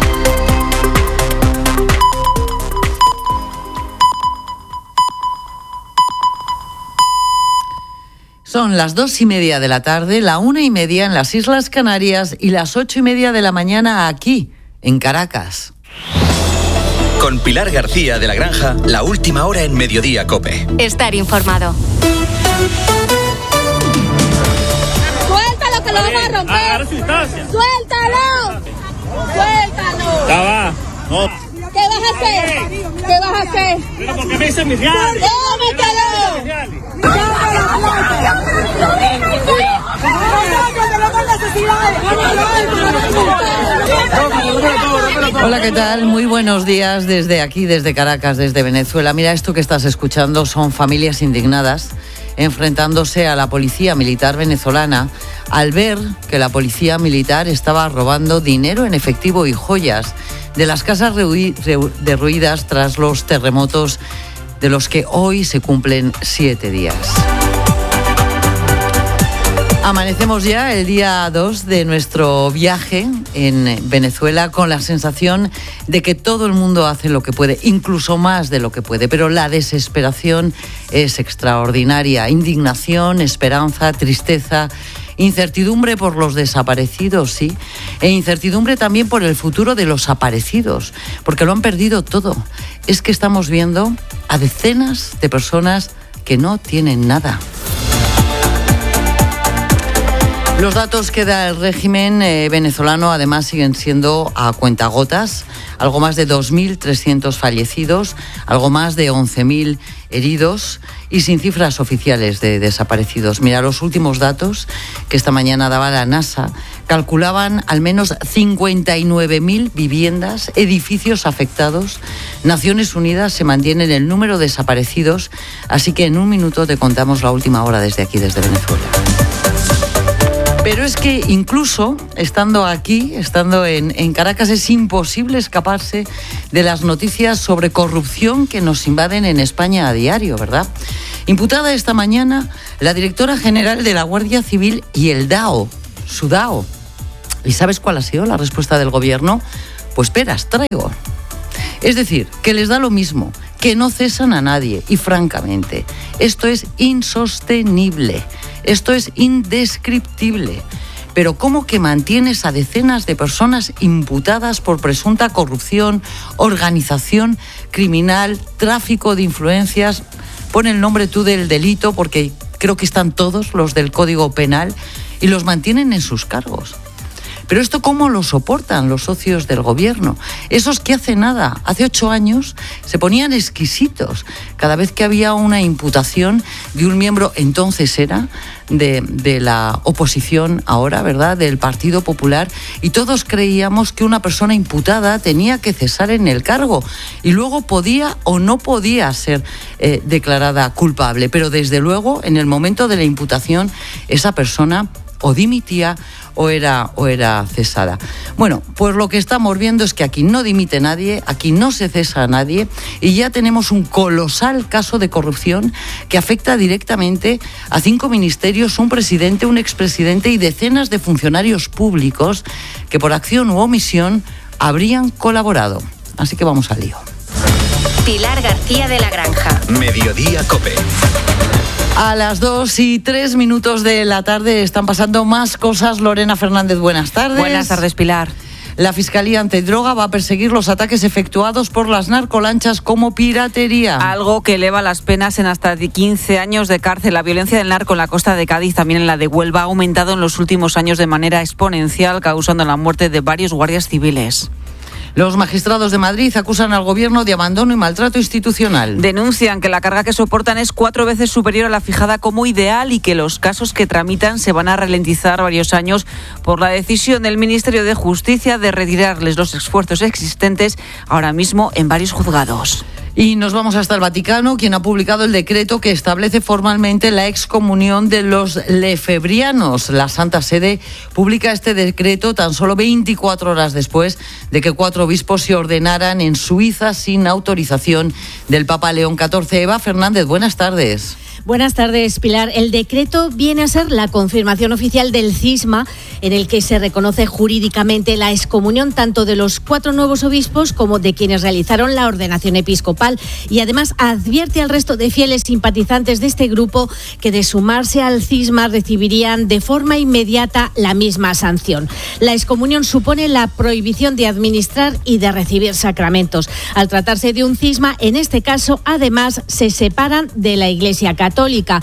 Son las 2:30 de la tarde, la 1:30 en las Islas Canarias y las 8:30 de la mañana aquí, en Caracas. Con Pilar García de la Granja, la última hora en Mediodía COPE. Estar informado. ¡Suéltalo que lo vamos a romper! ¡Agarra su distancia! ¡Suéltalo! ¡Suéltalo! Ya va. No. ¿Qué vas a hacer? ¿Qué vas a hacer? Pero porque me dicen mis reales. ¡Cómetelo! Hola, ¿qué tal? Muy buenos días desde aquí, desde Caracas, desde Venezuela. Mira, esto que estás escuchando son familias indignadas enfrentándose a la policía militar venezolana al ver que la policía militar estaba robando dinero en efectivo y joyas de las casas derruidas tras los terremotos de los que hoy se cumplen 7 días. Amanecemos ya el día 2 de nuestro viaje en Venezuela con la sensación de que todo el mundo hace lo que puede, incluso más de lo que puede, pero la desesperación es extraordinaria. Indignación, esperanza, tristeza, incertidumbre por los desaparecidos, sí, e incertidumbre también por el futuro de los aparecidos, porque lo han perdido todo. Es que estamos viendo a decenas de personas que no tienen nada. Los datos que da el régimen venezolano además siguen siendo a cuentagotas. algo más de 2.300 fallecidos, algo más de 11.000 heridos y sin cifras oficiales de desaparecidos. Mira, los últimos datos que esta mañana daba la NASA calculaban al menos 59.000 viviendas, edificios afectados. Naciones Unidas se mantiene en el número de desaparecidos, así que en un minuto te contamos la última hora desde aquí, desde Venezuela. Pero es que incluso estando aquí, estando en Caracas, es imposible escaparse de las noticias sobre corrupción que nos invaden en España a diario, ¿verdad? Imputada esta mañana la directora general de la Guardia Civil y el DAO, su DAO. ¿Y sabes cuál ha sido la respuesta del gobierno? Pues peras, traigo. Es decir, que les da lo mismo, que no cesan a nadie. Y francamente, esto es insostenible, esto es indescriptible. Pero ¿cómo que mantienes a decenas de personas imputadas por presunta corrupción, organización criminal, tráfico de influencias? Pon el nombre tú del delito, porque creo que están todos los del Código Penal, y los mantienen en sus cargos. Pero esto, ¿cómo lo soportan los socios del gobierno? Esos que hace 8 años, se ponían exquisitos cada vez que había una imputación de un miembro, entonces era, de la oposición ahora, ¿verdad?, del Partido Popular, y todos creíamos que una persona imputada tenía que cesar en el cargo y luego podía o no podía ser declarada culpable. Pero desde luego, en el momento de la imputación, esa persona o dimitía o era cesada. Bueno, pues lo que estamos viendo es que aquí no dimite nadie, aquí no se cesa a nadie, y ya tenemos un colosal caso de corrupción que afecta directamente a 5 ministerios, un presidente, un expresidente y decenas de funcionarios públicos que por acción u omisión habrían colaborado. Así que vamos al lío. Pilar García de la Granja. Mediodía COPE. A las 2:03 de la tarde están pasando más cosas. Lorena Fernández, buenas tardes. Buenas tardes, Pilar. La Fiscalía Antidroga va a perseguir los ataques efectuados por las narcolanchas como piratería. Algo que eleva las penas en hasta 15 años de cárcel. La violencia del narco en la costa de Cádiz, también en la de Huelva, ha aumentado en los últimos años de manera exponencial, causando la muerte de varios guardias civiles. Los magistrados de Madrid acusan al gobierno de abandono y maltrato institucional. Denuncian que la carga que soportan es 4 veces superior a la fijada como ideal y que los casos que tramitan se van a ralentizar varios años por la decisión del Ministerio de Justicia de retirarles los esfuerzos existentes ahora mismo en varios juzgados. Y nos vamos hasta el Vaticano, quien ha publicado el decreto que establece formalmente la excomunión de los lefebrianos. La Santa Sede publica este decreto tan solo 24 horas después de que 4 obispos se ordenaran en Suiza sin autorización del Papa León XIV. Eva Fernández, buenas tardes. Buenas tardes, Pilar. El decreto viene a ser la confirmación oficial del cisma en el que se reconoce jurídicamente la excomunión tanto de los 4 nuevos obispos como de quienes realizaron la ordenación episcopal, y además advierte al resto de fieles simpatizantes de este grupo que de sumarse al cisma recibirían de forma inmediata la misma sanción. La excomunión supone la prohibición de administrar y de recibir sacramentos. Al tratarse de un cisma, en este caso, además, se separan de la Iglesia Católica.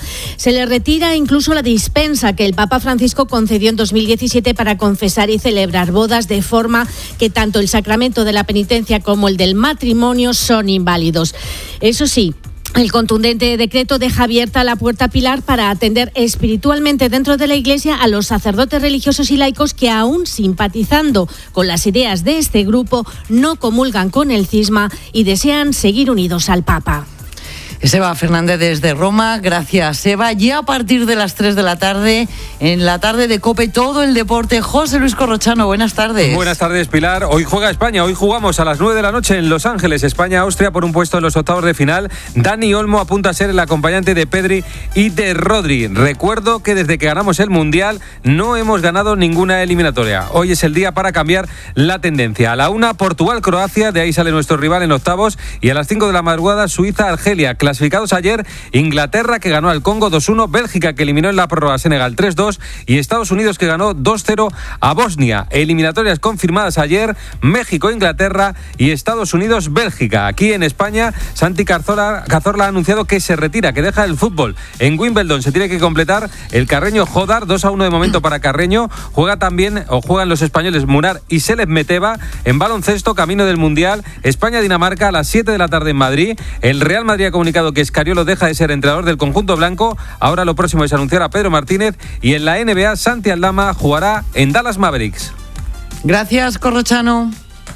Se le retira incluso la dispensa que el Papa Francisco concedió en 2017 para confesar y celebrar bodas, de forma que tanto el sacramento de la penitencia como el del matrimonio son inválidos. Eso sí, el contundente decreto deja abierta la puerta, Pilar, para atender espiritualmente dentro de la Iglesia a los sacerdotes religiosos y laicos que, aún simpatizando con las ideas de este grupo, no comulgan con el cisma y desean seguir unidos al Papa. Es Eva Fernández desde Roma. Gracias, Eva. Ya a partir de las 3 de la tarde, en la tarde de COPE, todo el deporte. José Luis Corrochano, buenas tardes. Buenas tardes, Pilar. Hoy juega España. Hoy jugamos a las 9 de la noche en Los Ángeles. España-Austria por un puesto en los octavos de final. Dani Olmo apunta a ser el acompañante de Pedri y de Rodri. Recuerdo que desde que ganamos el Mundial no hemos ganado ninguna eliminatoria. Hoy es el día para cambiar la tendencia. A la 1, Portugal-Croacia. De ahí sale nuestro rival en octavos. Y a las 5 de la madrugada, Suiza-Argelia. Clasificados ayer, Inglaterra, que ganó al Congo 2-1, Bélgica, que eliminó en la prórroga a Senegal 3-2 y Estados Unidos, que ganó 2-0 a Bosnia. Eliminatorias confirmadas ayer, México, Inglaterra y Estados Unidos, Bélgica. Aquí en España, Santi Cazorla ha anunciado que se retira, que deja el fútbol. En Wimbledon se tiene que completar el Carreño Jodar, 2-1 de momento para Carreño. Juegan los españoles Munar y Selef Meteva. En baloncesto, camino del Mundial, España-Dinamarca a las 7 de la tarde en Madrid. El Real Madrid ha comunicado que Escariolo deja de ser entrenador del conjunto blanco. Ahora lo próximo es anunciar a Pedro Martínez. Y en la NBA, Santi Aldama jugará en Dallas Mavericks. Gracias, Corrochano.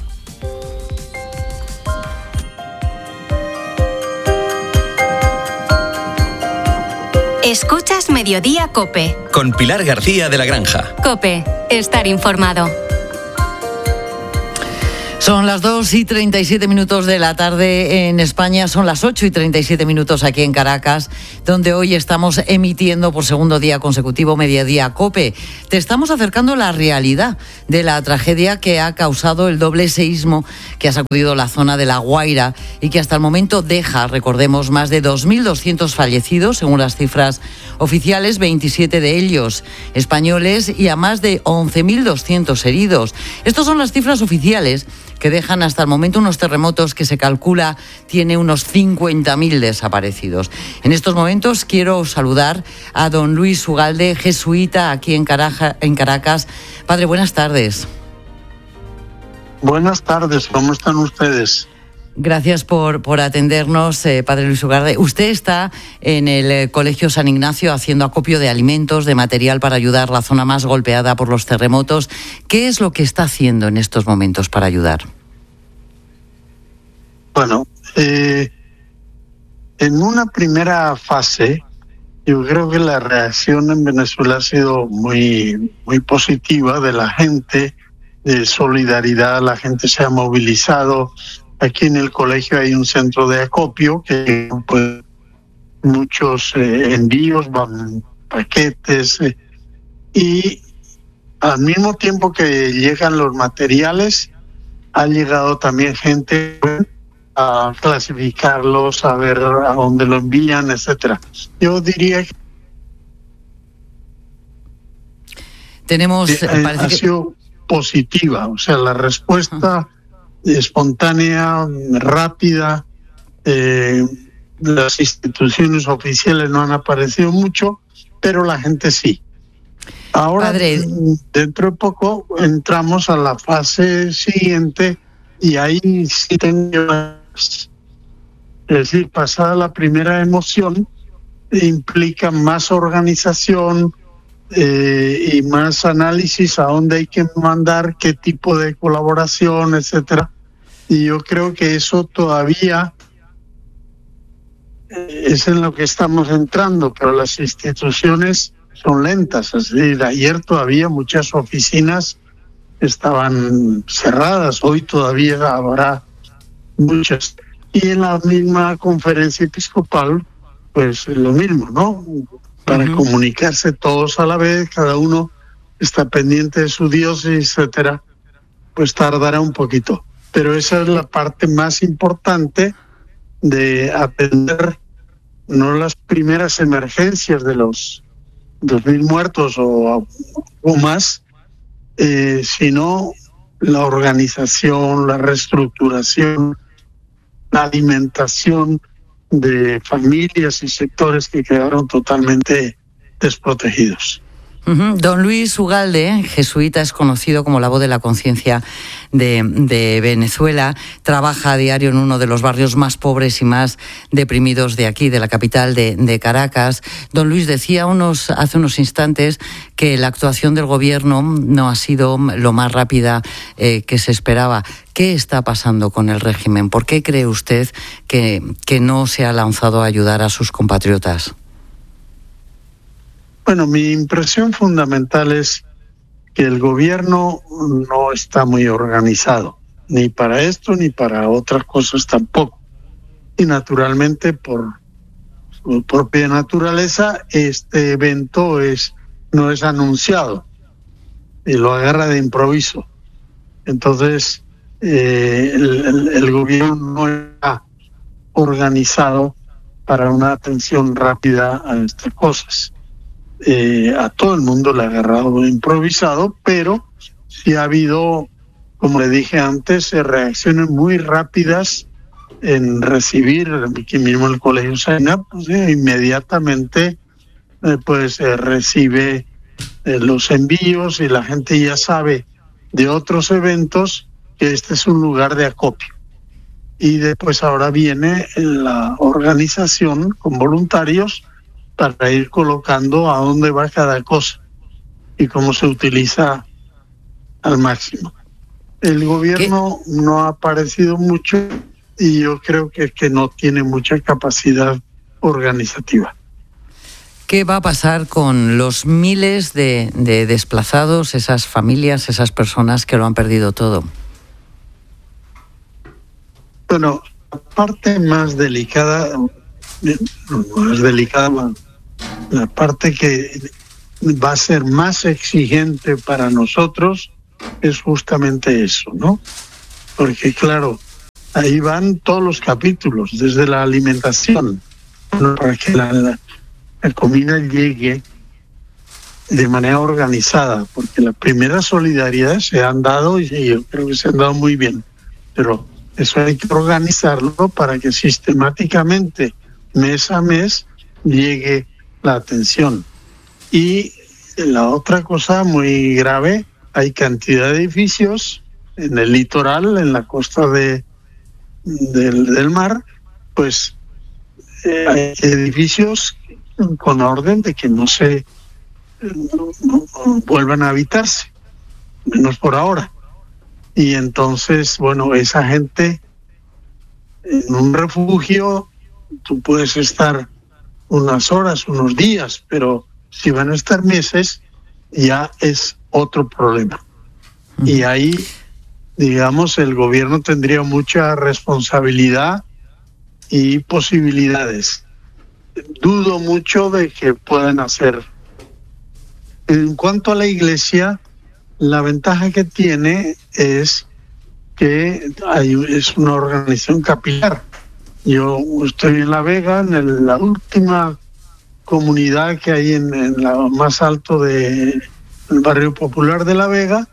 Escuchas Mediodía COPE. Con Pilar García de la Granja. COPE, estar informado. Son las 2:37 de la tarde en España, son las 8:37 aquí en Caracas, donde hoy estamos emitiendo por segundo día consecutivo Mediodía COPE. Te estamos acercando la realidad de la tragedia que ha causado el doble seísmo que ha sacudido la zona de La Guaira y que hasta el momento deja, recordemos, más de 2.200 fallecidos, según las cifras oficiales, 27 de ellos españoles y a más de 11.200 heridos. Estas son las cifras oficiales que dejan hasta el momento unos terremotos que se calcula tiene unos 50.000 desaparecidos. En estos momentos quiero saludar a don Luis Ugalde, jesuita aquí en Caracas. Padre, buenas tardes. Buenas tardes, ¿cómo están ustedes? Gracias por atendernos, padre Luis Ugalde. Usted está en el Colegio San Ignacio haciendo acopio de alimentos, de material para ayudar la zona más golpeada por los terremotos. ¿Qué es lo que está haciendo en estos momentos para ayudar? Bueno, en una primera fase, yo creo que la reacción en Venezuela ha sido muy positiva de la gente, de solidaridad. La gente se ha movilizado. Aquí en el colegio hay un centro de acopio que pues muchos envíos, van paquetes y al mismo tiempo que llegan los materiales ha llegado también gente a clasificarlos, a ver a dónde lo envían, etcétera. Yo diría que ha sido positiva, o sea, la respuesta espontánea, rápida. Las instituciones oficiales no han aparecido mucho, pero la gente sí. Ahora, dentro de poco, entramos a la fase siguiente y ahí sí tengo, es decir, pasada la primera emoción, implica más organización y más análisis a dónde hay que mandar, qué tipo de colaboración, etcétera. Y yo creo que eso todavía es en lo que estamos entrando, pero las instituciones son lentas. Es decir, ayer todavía muchas oficinas estaban cerradas, hoy todavía habrá muchas. Y en la misma conferencia episcopal, pues lo mismo, ¿no? Para comunicarse todos a la vez, cada uno está pendiente de su diócesis, etcétera, pues tardará un poquito. Pero esa es la parte más importante de atender no las primeras emergencias de los 2.000 muertos o más, sino la organización, la reestructuración, la alimentación de familias y sectores que quedaron totalmente desprotegidos. Don Luis Ugalde, jesuita, es conocido como la voz de la conciencia de Venezuela. Trabaja a diario en uno de los barrios más pobres y más deprimidos de aquí, de la capital de Caracas. Don Luis decía hace unos instantes que la actuación del gobierno no ha sido lo más rápida que se esperaba. ¿Qué está pasando con el régimen? ¿Por qué cree usted que no se ha lanzado a ayudar a sus compatriotas? Bueno, mi impresión fundamental es que el gobierno no está muy organizado, ni para esto ni para otras cosas tampoco. Y naturalmente, por su propia naturaleza, este evento no es anunciado y lo agarra de improviso. Entonces, el gobierno no está organizado para una atención rápida a estas cosas. A todo el mundo le ha agarrado improvisado, pero sí ha habido, como le dije antes, reacciones muy rápidas en recibir, aquí mismo el Colegio SENA, pues, inmediatamente recibe los envíos y la gente ya sabe de otros eventos que este es un lugar de acopio. Y después ahora viene la organización con voluntarios para ir colocando a dónde va cada cosa y cómo se utiliza al máximo. El gobierno no ha aparecido mucho y yo creo que no tiene mucha capacidad organizativa. ¿Qué va a pasar con los miles de desplazados, esas familias, esas personas que lo han perdido todo? Bueno, la parte más delicada, la parte que va a ser más exigente para nosotros es justamente eso, ¿no? Porque claro, ahí van todos los capítulos, desde la alimentación, para que la comida llegue de manera organizada, porque las primeras solidaridades se han dado y yo creo que se han dado muy bien, pero eso hay que organizarlo para que sistemáticamente, mes a mes, llegue la atención. Y la otra cosa muy grave, hay cantidad de edificios en el litoral, en la costa del mar, pues hay edificios con orden de que no vuelvan a habitarse, menos por ahora. Y entonces, bueno, esa gente en un refugio, tú puedes estar unas horas, unos días, pero si van a estar meses, ya es otro problema. Y ahí, digamos, el gobierno tendría mucha responsabilidad y posibilidades. Dudo mucho de que puedan hacer. En cuanto a la Iglesia, la ventaja que tiene es que es una organización capilar. Yo estoy en La Vega, en la última comunidad que hay en la más alto del barrio popular de La Vega,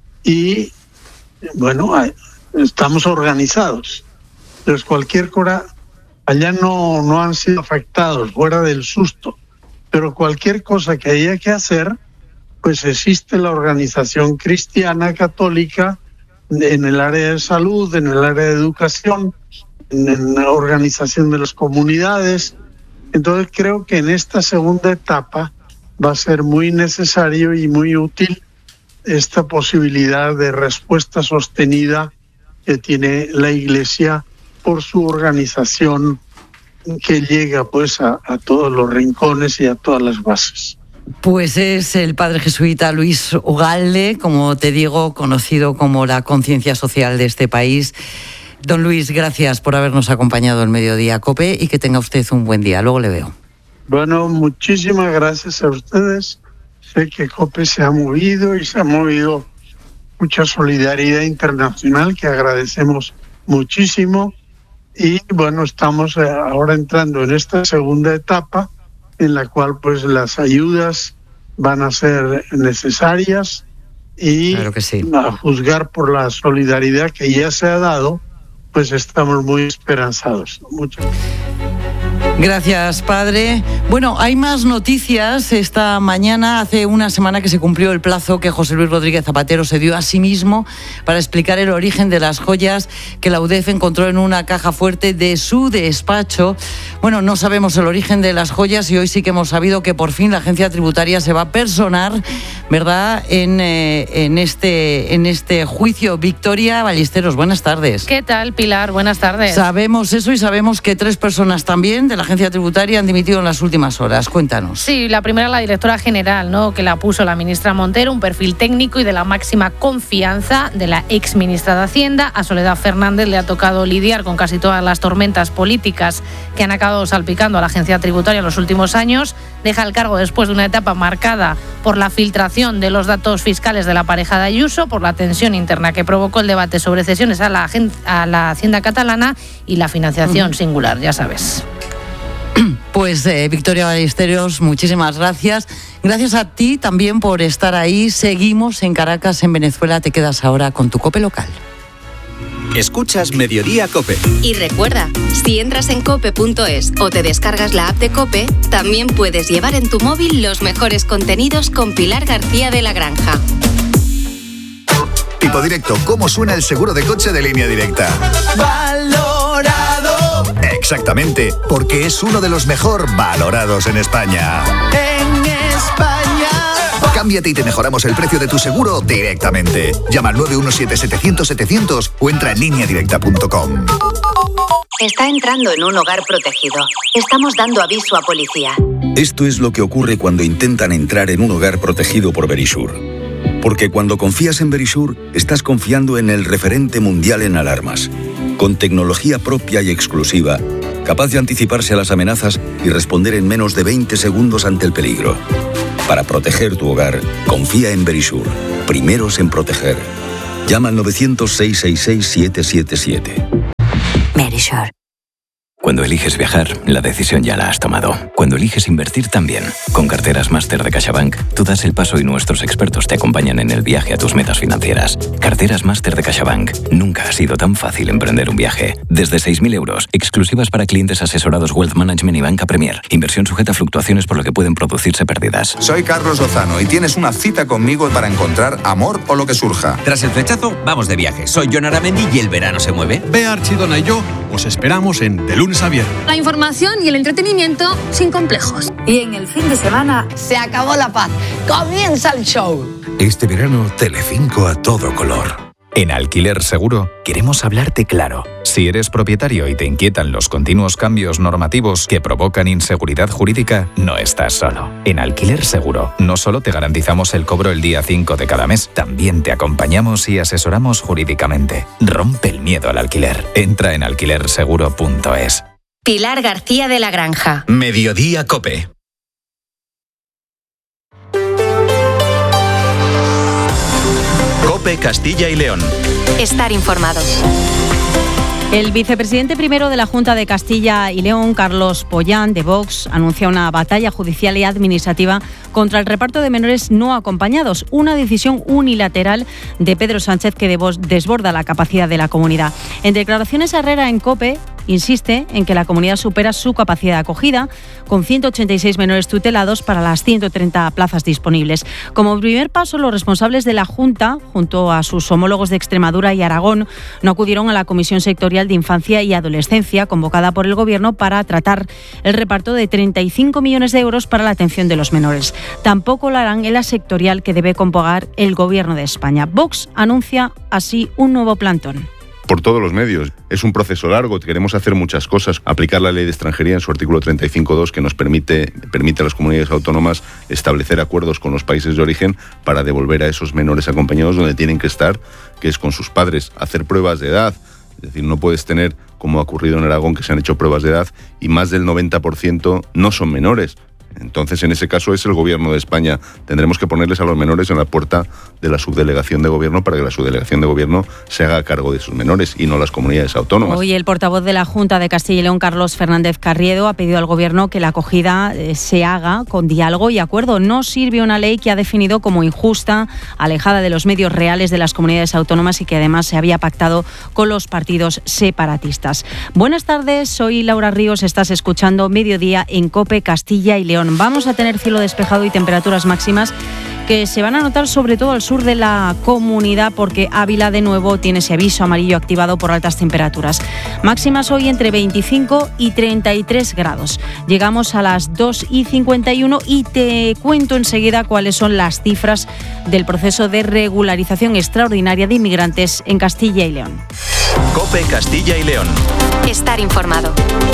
y bueno, estamos organizados. Entonces cualquier cosa, allá no han sido afectados, fuera del susto, pero cualquier cosa que haya que hacer, pues existe la organización cristiana católica en el área de salud, en el área de educación, en la organización de las comunidades. Entonces creo que en esta segunda etapa va a ser muy necesario y muy útil esta posibilidad de respuesta sostenida que tiene la Iglesia por su organización, que llega pues a todos los rincones y a todas las bases. Pues es el padre jesuita Luis Ugalde, como te digo, conocido como la conciencia social de este país. Don Luis, gracias por habernos acompañado en Mediodía COPE y que tenga usted un buen día. Luego le veo. Bueno, muchísimas gracias a ustedes. Sé que COPE se ha movido y se ha movido mucha solidaridad internacional que agradecemos muchísimo. Y bueno, estamos ahora entrando en esta segunda etapa en la cual pues las ayudas van a ser necesarias y claro que sí. A juzgar por la solidaridad que ya se ha dado, pues estamos muy esperanzados. Muchas gracias. Gracias, padre. Bueno, hay más noticias. Esta mañana, hace una semana que se cumplió el plazo que José Luis Rodríguez Zapatero se dio a sí mismo para explicar el origen de las joyas que la UDEF encontró en una caja fuerte de su despacho. Bueno, no sabemos el origen de las joyas y hoy sí que hemos sabido que por fin la agencia tributaria se va a personar, ¿verdad?, en este juicio. Victoria Ballesteros, buenas tardes. ¿Qué tal, Pilar? Buenas tardes. Sabemos eso y sabemos que 3 personas también de la agencia tributaria han dimitido en las últimas horas. Cuéntanos. Sí, la primera, la directora general, ¿no?, que la puso la ministra Montero, un perfil técnico y de la máxima confianza de la exministra de Hacienda. A Soledad Fernández le ha tocado lidiar con casi todas las tormentas políticas que han acabado salpicando a la agencia tributaria en los últimos años. Deja el cargo después de una etapa marcada por la filtración de los datos fiscales de la pareja de Ayuso, por la tensión interna que provocó el debate sobre cesiones a la Hacienda catalana y la financiación singular, ya sabes. Pues Victoria Ballesteros, muchísimas gracias. Gracias a ti también por estar ahí. Seguimos en Caracas, en Venezuela. Te quedas ahora con tu COPE local. Escuchas Mediodía COPE. Y recuerda, si entras en cope.es o te descargas la app de COPE, también puedes llevar en tu móvil los mejores contenidos con Pilar García de la Granja. Tipo Directo, ¿cómo suena el seguro de coche de Línea Directa? ¡Valorado! Exactamente, porque es uno de los mejor valorados en España. En España. Cámbiate y te mejoramos el precio de tu seguro directamente. Llama al 917-700-700 o entra en lineadirecta.com. Está entrando en un hogar protegido. Estamos dando aviso a policía. Esto es lo que ocurre cuando intentan entrar en un hogar protegido por Verisure. Porque cuando confías en Verisure, estás confiando en el referente mundial en alarmas, con tecnología propia y exclusiva, capaz de anticiparse a las amenazas y responder en menos de 20 segundos ante el peligro. Para proteger tu hogar, confía en Verisure. Primeros en proteger. Llama al 900-666-777. Verisure. Cuando eliges viajar, la decisión ya la has tomado. Cuando eliges invertir, también. Con carteras Máster de CaixaBank, tú das el paso y nuestros expertos te acompañan en el viaje a tus metas financieras. Carteras Máster de CaixaBank. Nunca ha sido tan fácil emprender un viaje. Desde 6.000 euros, exclusivas para clientes asesorados Wealth Management y Banca Premier. Inversión sujeta a fluctuaciones por lo que pueden producirse pérdidas. Soy Carlos Lozano y tienes una cita conmigo para encontrar amor o lo que surja. Tras el flechazo, vamos de viaje. Soy Jon Aramendi y el verano se mueve. Bea Archidona y yo os esperamos en De Lunes a Viernes. La información y el entretenimiento sin complejos. Y en el fin de semana se acabó la paz. Comienza el show. Este verano, Telecinco a todo color. En Alquiler Seguro queremos hablarte claro. Si eres propietario y te inquietan los continuos cambios normativos que provocan inseguridad jurídica, no estás solo. En Alquiler Seguro no solo te garantizamos el cobro el día 5 de cada mes, también te acompañamos y asesoramos jurídicamente. Rompe el miedo al alquiler. Entra en alquilerseguro.es. Pilar García de la Granja. Mediodía COPE. COPE Castilla y León. Estar informado. El vicepresidente primero de la Junta de Castilla y León, Carlos Pollán, de Vox, anuncia una batalla judicial y administrativa contra el reparto de menores no acompañados, una decisión unilateral de Pedro Sánchez que desborda la capacidad de la comunidad. En declaraciones a Herrera en COPE, insiste en que la comunidad supera su capacidad de acogida, con 186 menores tutelados para las 130 plazas disponibles. Como primer paso, los responsables de la Junta, junto a sus homólogos de Extremadura y Aragón, no acudieron a la Comisión Sectorial de Infancia y Adolescencia, convocada por el Gobierno para tratar el reparto de 35 millones de euros para la atención de los menores. Tampoco lo harán en la sectorial que debe convocar el Gobierno de España. Vox anuncia así un nuevo plantón. Por todos los medios. Es un proceso largo, queremos hacer muchas cosas. Aplicar la ley de extranjería en su artículo 35.2 que nos permite a las comunidades autónomas establecer acuerdos con los países de origen para devolver a esos menores acompañados donde tienen que estar, que es con sus padres. Hacer pruebas de edad, es decir, no puedes tener, como ha ocurrido en Aragón, que se han hecho pruebas de edad y más del 90% no son menores. Entonces, en ese caso, es el Gobierno de España. Tendremos que ponerles a los menores en la puerta de la subdelegación de Gobierno para que la subdelegación de Gobierno se haga cargo de sus menores y no las comunidades autónomas. Hoy el portavoz de la Junta de Castilla y León, Carlos Fernández Carriedo, ha pedido al Gobierno que la acogida se haga con diálogo y acuerdo. No sirve una ley que ha definido como injusta, alejada de los medios reales de las comunidades autónomas y que además se había pactado con los partidos separatistas. Buenas tardes, soy Laura Ríos, estás escuchando Mediodía en COPE Castilla y León. Vamos a tener cielo despejado y temperaturas máximas que se van a notar sobre todo al sur de la comunidad porque Ávila de nuevo tiene ese aviso amarillo activado por altas temperaturas. Máximas hoy entre 25 y 33 grados. Llegamos a las 2:51 y te cuento enseguida cuáles son las cifras del proceso de regularización extraordinaria de inmigrantes en Castilla y León. COPE Castilla y León. Estar informado.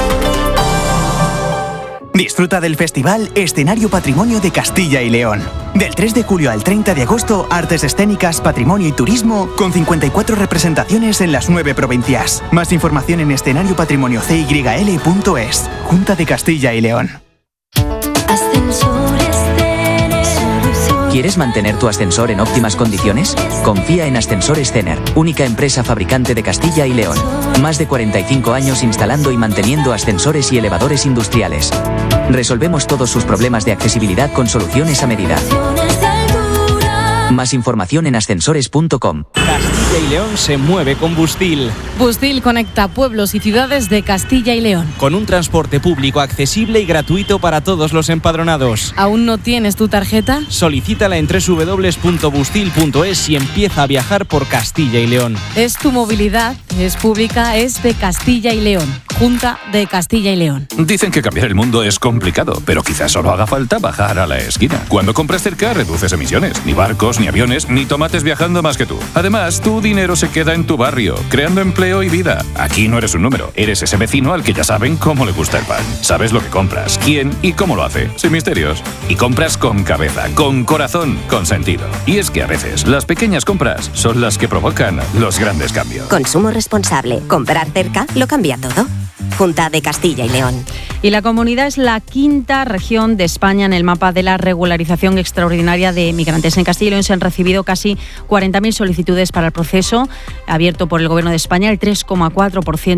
Disfruta del Festival Escenario Patrimonio de Castilla y León. Del 3 de julio al 30 de agosto, artes escénicas, patrimonio y turismo, con 54 representaciones en las 9 provincias. Más información en escenariopatrimoniocyl.es. Junta de Castilla y León. ¿Quieres mantener tu ascensor en óptimas condiciones? Confía en Ascensores Cener, única empresa fabricante de Castilla y León. Más de 45 años instalando y manteniendo ascensores y elevadores industriales. Resolvemos todos sus problemas de accesibilidad con soluciones a medida. Más información en ascensores.com. Castilla y León se mueve con Bustil. Bustil conecta pueblos y ciudades de Castilla y León. Con un transporte público accesible y gratuito para todos los empadronados. ¿Aún no tienes tu tarjeta? Solicítala en www.bustil.es y empieza a viajar por Castilla y León. Es tu movilidad, es pública, es de Castilla y León. Junta de Castilla y León. Dicen que cambiar el mundo es complicado, pero quizás solo haga falta bajar a la esquina. Cuando compras cerca, reduces emisiones. Ni barcos, ni aviones, ni tomates viajando más que tú. Además, tu dinero se queda en tu barrio, creando empleo y vida. Aquí no eres un número, eres ese vecino al que ya saben cómo le gusta el pan. Sabes lo que compras, quién y cómo lo hace, sin misterios. Y compras con cabeza, con corazón, con sentido. Y es que a veces las pequeñas compras son las que provocan los grandes cambios. Consumo responsable. Comprar cerca lo cambia todo. Junta de Castilla y León. Y la Comunidad es la quinta región de España en el mapa de la regularización extraordinaria de migrantes. En Castilla y León se han recibido casi 40.000 solicitudes para el proceso abierto por el Gobierno de España, el 3,4%